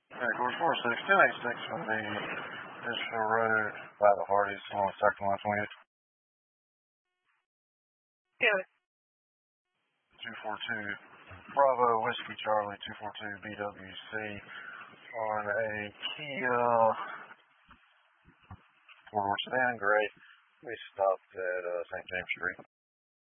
Hey, course 46, 1086 from the Digital Road by the Hardys on Sector 120. Yeah. 242 Bravo Whiskey Charlie 242 BWC on a Kia four-door sedan gray. We stopped at St. James Street.